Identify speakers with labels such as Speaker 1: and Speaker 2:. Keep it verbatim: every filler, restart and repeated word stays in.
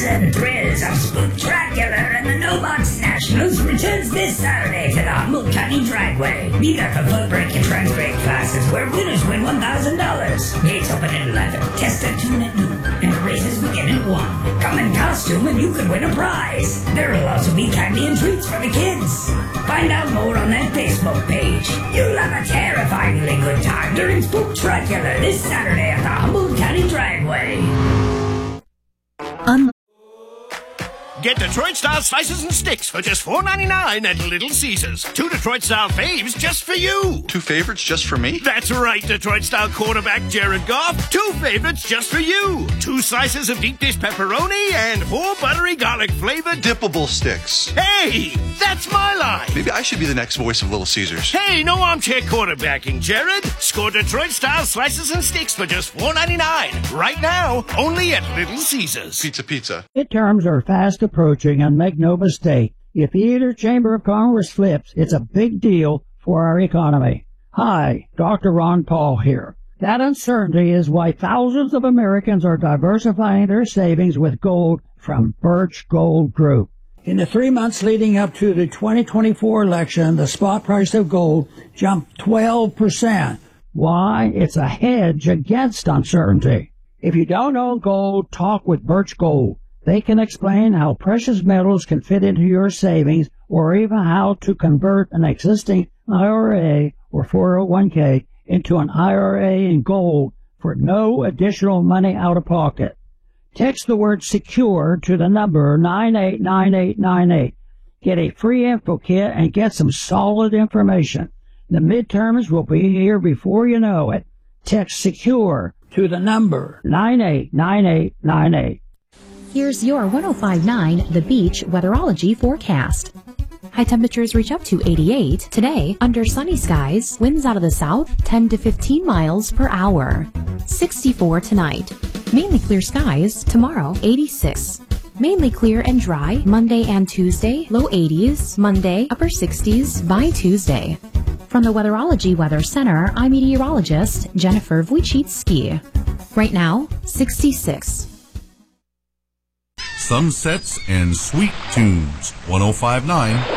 Speaker 1: and thrills of Spooktacular and the Nobots Nationals returns this Saturday to the Humboldt County Dragway. Be there for foot-break and trans-break classes where winners win one thousand dollars. Gates open at eleven, test at two at noon, and races begin at one. Come in costume and you could win a prize. There will also be candy and treats for the kids. Find out more on that Facebook page. You'll have a terrifyingly good time during Spooktacular this Saturday at the Humboldt County Dragway.
Speaker 2: Un-
Speaker 3: Get Detroit-style slices and sticks for just four ninety-nine at Little Caesars. Two Detroit-style faves just for you.
Speaker 4: Two favorites just for me?
Speaker 3: That's right, Detroit-style quarterback Jared Goff. Two favorites just for you. Two slices of deep dish pepperoni and four buttery garlic-flavored
Speaker 4: dippable sticks.
Speaker 3: Hey, that's my line.
Speaker 4: Maybe I should be the next voice of Little Caesars.
Speaker 3: Hey, no armchair quarterbacking, Jared. Score Detroit-style slices and sticks for just four ninety-nine. Right now, only at Little Caesars.
Speaker 4: Pizza, pizza.
Speaker 5: Midterms are fast approaching, and make no mistake, if either chamber of Congress flips, it's a big deal for our economy. Hi, Doctor Ron Paul here. That uncertainty is why thousands of Americans are diversifying their savings with gold from Birch Gold Group. In the three months leading up to the twenty twenty-four election, the spot price of gold jumped twelve percent. Why? It's a hedge against uncertainty. If you don't own gold, talk with Birch Gold. They can explain how precious metals can fit into your savings, or even how to convert an existing I R A or four oh one k into an I R A in gold for no additional money out of pocket. Text the word SECURE to the number nine eight nine eight nine eight. Get a free info kit and get some solid information. The midterms will be here before you know it. Text SECURE to the number nine eight nine eight nine eight.
Speaker 2: Here's your one oh five point nine The Beach weatherology forecast. High temperatures reach up to eighty-eight. Today, under sunny skies, winds out of the south, ten to fifteen miles per hour. sixty-four tonight. Mainly clear skies. Tomorrow, eighty-six. Mainly clear and dry. Monday and Tuesday, low eighties. Monday, upper sixties by Tuesday. From the Weatherology Weather Center, I'm meteorologist Jennifer Wojcicki. Right now, sixty-six.
Speaker 6: Sunsets and Sweet Tunes, one oh five point nine